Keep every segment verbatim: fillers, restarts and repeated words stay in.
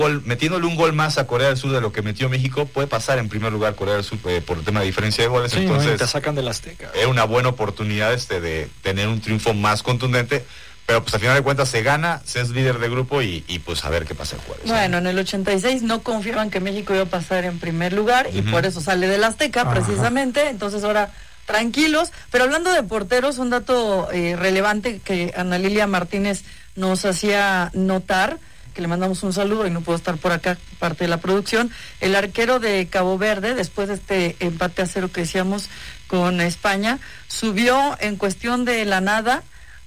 gol, metiéndole un gol más a Corea del Sur de lo que metió México, puede pasar en primer lugar Corea del Sur eh, por el tema de diferencia de goles. Sí, entonces no, te sacan del Azteca. Es una buena oportunidad este de tener un triunfo más contundente, pero pues al final de cuentas se gana, se es líder de grupo y, y pues a ver qué pasa el jueves. Bueno, en el ochenta y seis no confiaban que México iba a pasar en primer lugar y uh-huh. por eso sale del Azteca Ajá. precisamente, entonces ahora tranquilos. Pero hablando de porteros, un dato eh, relevante que Ana Lilia Martínez nos hacía notar, que le mandamos un saludo y no puedo estar por acá, parte de la producción, el arquero de Cabo Verde, después de este empate a cero que decíamos con España, subió en cuestión de la nada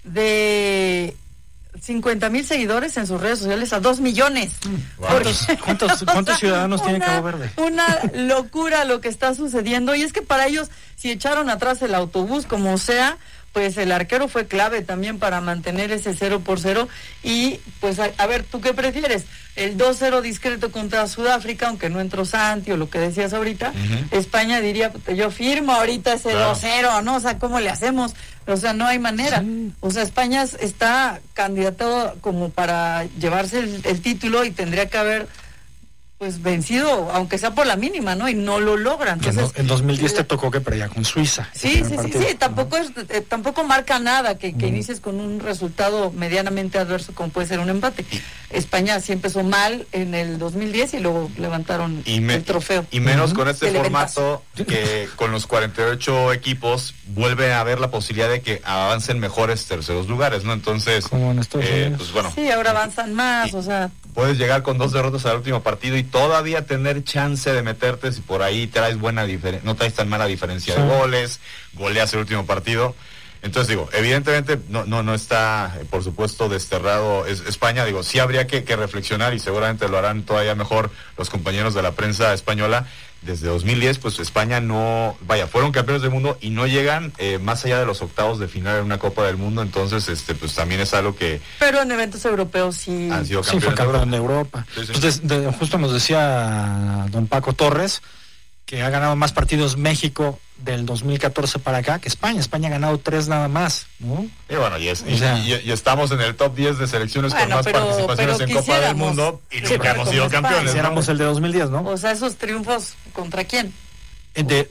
de cincuenta mil seguidores en sus redes sociales a dos millones. Wow. ¿Cuántos, cuántos, cuántos ciudadanos una, tiene Cabo Verde? Una locura lo que está sucediendo, y es que para ellos, si echaron atrás el autobús, como sea, pues el arquero fue clave también para mantener ese cero por cero. Y pues a, a ver, ¿tú qué prefieres? El dos cero discreto contra Sudáfrica, aunque no entró Santi o lo que decías ahorita, uh-huh. España diría, yo firmo ahorita ese claro. dos cero, ¿no? O sea, ¿cómo le hacemos? O sea, no hay manera. Sí. O sea, España está candidato como para llevarse el, el título y tendría que haber pues vencido, aunque sea por la mínima, ¿no? Y no lo logran. Entonces, en dos mil diez eh, te tocó que perdía con Suiza. Sí, sí, sí, sí, tampoco es, eh, tampoco marca nada que, que uh-huh. inicies con un resultado medianamente adverso como puede ser un empate. España sí empezó mal en el dos mil diez y luego levantaron y me, el trofeo. Y menos uh-huh. con este formato que con los cuarenta y ocho equipos vuelve a haber la posibilidad de que avancen mejores terceros lugares, ¿no? Entonces, como en Estados eh, Unidos. pues bueno. Sí, ahora avanzan más, y, o sea... Puedes llegar con dos derrotas al último partido y todavía tener chance de meterte si por ahí traes buena diferencia, no traes tan mala diferencia sí. de goles, goleas el último partido. Entonces digo, evidentemente no no no está, eh, por supuesto, desterrado es, España. Digo, sí habría que, que reflexionar y seguramente lo harán todavía mejor los compañeros de la prensa española. Desde dos mil diez, pues España no, vaya, fueron campeones del mundo y no llegan eh, más allá de los octavos de final en una Copa del Mundo, entonces este pues también es algo que... Pero en eventos europeos sí... Han sido campeones sí, fue campeón de Europa. Sí, sí. Entonces, de, justo nos decía don Paco Torres que ha ganado más partidos México del dos mil catorce para acá que España. España ha ganado tres nada más, ¿no? Y bueno, y, es, y, o sea, y, y estamos en el top diez de selecciones bueno, con más pero, participaciones pero en Copa del Mundo y sí, nunca hemos sido campeones. Quisiéramos ¿no? el de dos mil diez, ¿no? O sea, esos triunfos, ¿contra quién? De,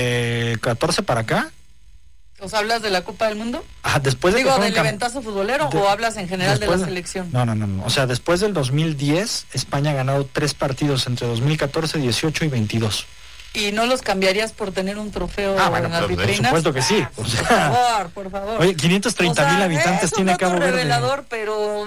de catorce para acá. ¿O sea, hablas de la Copa del Mundo? Ah, después de Digo, que del camp... eventazo futbolero de... o hablas en general después de la selección. No, no, no, no. O sea, después del dos mil diez, España ha ganado tres partidos entre dos mil catorce, dieciocho y veintidós. ¿Y no los cambiarías por tener un trofeo ah, bueno, en las vitrinas? Por supuesto que sí. O sea, por favor, por favor. Oye, quinientos treinta mil o sea, habitantes tiene Cabo Verde. Es un revelador, pero...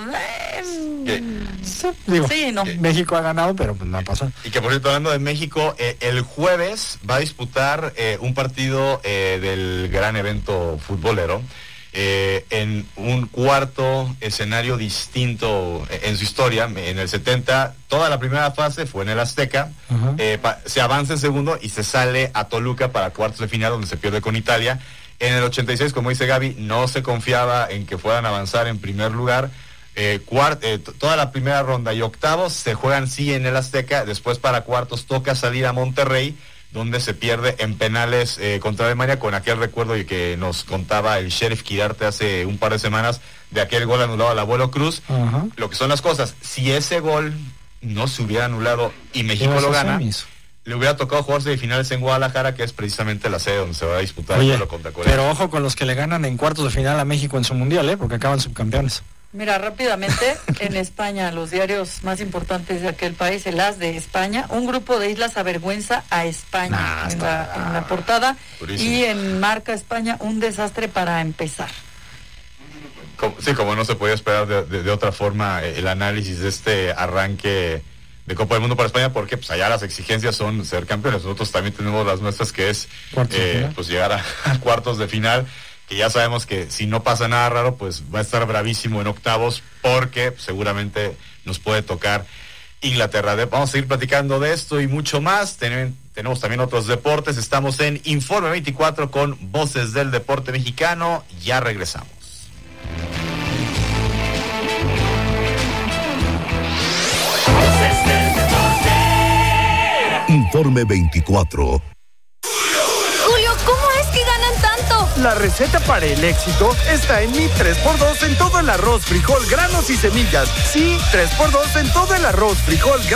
Eh, sí, digo, sí, no. México ha ganado, pero pues no pasó. Y que por cierto, hablando de México, eh, el jueves va a disputar eh, un partido eh, del gran evento futbolero. Eh, en un cuarto escenario distinto en su historia. En el setenta, toda la primera fase fue en el Azteca, uh-huh. eh, pa- se avanza en segundo y se sale a Toluca para cuartos de final, donde se pierde con Italia. En el ochenta y seis, como dice Gaby, no se confiaba en que fueran a avanzar en primer lugar. Eh, cuart- eh, t- toda la primera ronda y octavos se juegan sí en el Azteca. Después para cuartos toca salir a Monterrey, donde se pierde en penales eh, contra Alemania, con aquel recuerdo que nos contaba el Sheriff Quirarte hace un par de semanas de aquel gol anulado al Abuelo Cruz. Uh-huh. Lo que son las cosas, si ese gol no se hubiera anulado y México lo gana, semis? le hubiera tocado jugarse de finales en Guadalajara, que es precisamente la sede donde se va a disputar Oye, el duelo contra Corea. Pero ojo con los que le ganan en cuartos de final a México en su mundial, ¿eh? Porque acaban subcampeones. Mira, rápidamente, en España, los diarios más importantes de aquel país, el As de España, un grupo de islas avergüenza a España nah, en, la, en la portada, purísimo. Y en Marca España, un desastre para empezar. Como, sí, como no se podía esperar de, de, de otra forma el análisis de este arranque de Copa del Mundo para España, porque pues allá las exigencias son ser campeones. Nosotros también tenemos las nuestras, que es eh, pues llegar a, a cuartos de final, que ya sabemos que si no pasa nada raro, pues va a estar bravísimo en octavos, porque seguramente nos puede tocar Inglaterra. Vamos a seguir platicando de esto y mucho más. Ten, tenemos también otros deportes. Estamos en Informe veinticuatro con Voces del Deporte Mexicano. Ya regresamos. Informe veinticuatro. Julio, ¿cómo es que ganan tanto? éxito. La receta para el éxito está en mi tres por dos en todo el arroz, frijol, granos y semillas. Sí, tres por dos en todo el arroz, frijol,